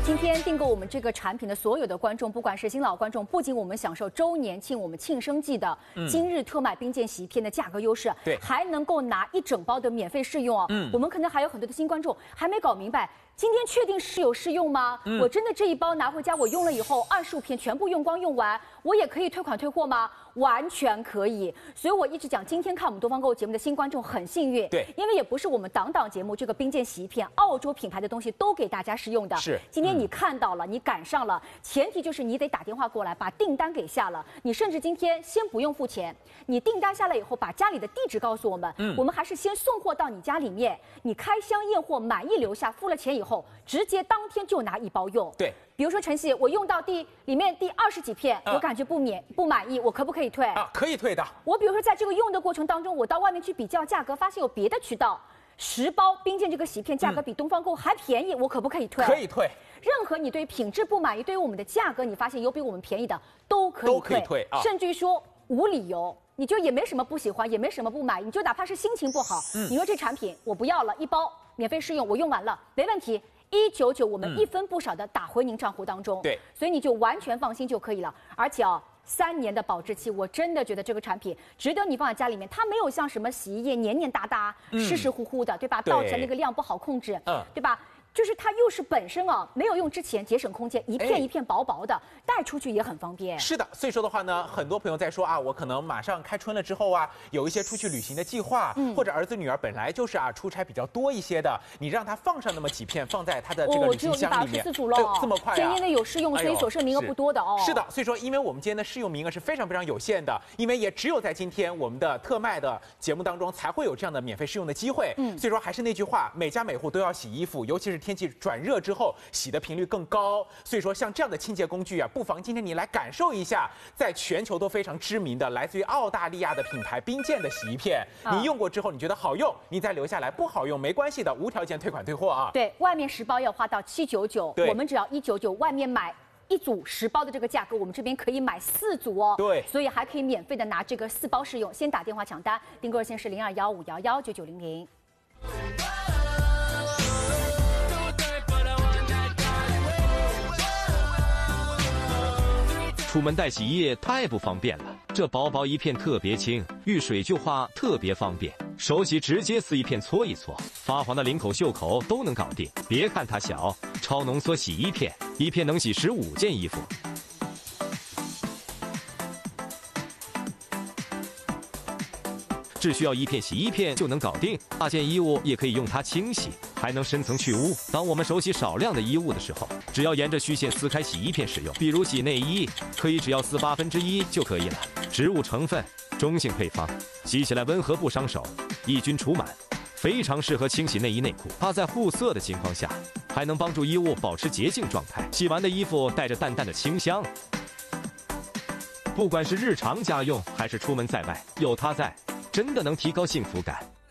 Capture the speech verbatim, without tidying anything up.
今天订购我们这个产品的所有的观众，不管是新老观众，不仅我们享受周年庆、我们庆生季的今日特卖冰剑洗衣片的价格优势， 对， 还能够拿一整包的免费试用哦。嗯，我们可能还有很多的新观众还没搞明白。 今天确定是有试用吗？嗯、我真的这一包拿回家，我用了以后，二十五片全部用光用完，我也可以退款退货吗？完全可以。所以我一直讲，今天看我们东方购物节目的新观众很幸运， 对， 因为也不是我们档档节目这个冰剑洗衣片，澳洲品牌的东西都给大家试用的。 是， 今天你看到了，嗯、你赶上了，前提就是你得打电话过来，把订单给下了。你甚至今天先不用付钱，你订单下来以后，把家里的地址告诉我们，嗯、我们还是先送货到你家里面，你开箱验货，满意留下，付了钱以后，直接 当天就拿一包用， 对， 比如说晨曦，我用到第里面第二十几片，啊、我感觉不免不满意，我可不可以退？ 啊，可以退的。我比如说在这个用的过程当中，我到外面去比较价格，发现有别的渠道十包冰剑这个洗衣片价格比东方购还便宜，嗯、我可不可以退？ 可以退。 任何你对品质不满意，对于我们的价格，你发现有比我们便宜的，都可以退， 都可以退啊， 甚至于说无理由。 你就也没什么不喜欢，也没什么不买，你就哪怕是心情不好，嗯、你说这产品我不要了，一包免费试用，我用完了没问题，一九九我们一分不少的打回您账户当中， 对、嗯， 所以你就完全放心就可以了。而且啊，三年的保质期，我真的觉得这个产品值得你放在家里面，它没有像什么洗衣液黏黏哒哒、嗯、湿湿乎乎的，对吧？倒起来那个量不好控制，嗯，对吧？ 就是它又是本身啊，没有用之前节省空间，一片一片薄薄的，带出去也很方便。 是的，所以说的话呢，很多朋友在说啊，我可能马上开春了之后啊，有一些出去旅行的计划，嗯、或者儿子女儿本来就是啊出差比较多一些的，你让他放上那么几片，放在他的这个旅行箱里面， 哦、只有一百二十四组了， 这么快啊！ 今天的有试用，所以所剩名额不多的哦。 是的，所以说因为我们今天的试用名额是非常非常有限的，因为也只有在今天我们的特卖的节目当中才会有这样的免费试用的机会。嗯，所以说还是那句话，每家每户都要洗衣服，尤其是天气转热 之后洗的频率更高，所以说像这样的清洁工具啊，不妨今天你来感受一下，在全球都非常知名的来自于澳大利亚的品牌冰剑的洗衣片，啊、你用过之后你觉得好用，你再留下来；不好用没关系的，无条件退款退货啊。 对，外面十包要花到七九九，我们只要一九九，外面买 一组十包的这个价格，我们这边可以买四组哦。 对， 所以还可以免费的拿这个四包试用。先打电话抢单，订购热线是零二幺五幺幺九九零零。 出门带洗衣液太不方便了，这薄薄一片特别轻，遇水就化，特别方便。手洗直接撕一片搓一搓，发黄的领口、袖口都能搞定。别看它小，超浓缩洗衣片，一片能洗十五件衣服。 只需要一片洗衣片就能搞定，大件衣物也可以用它清洗，还能深层去污。当我们手洗少量的衣物的时候，只要沿着虚线撕开洗衣片使用，比如洗内衣，可以只要撕八分之一就可以了。植物成分，中性配方，洗起来温和不伤手，抑菌除螨，非常适合清洗内衣内裤。它在护色的情况下，还能帮助衣物保持洁净状态。洗完的衣服带着淡淡的清香。不管是日常家用还是出门在外，有它在， 真的能提高幸福感。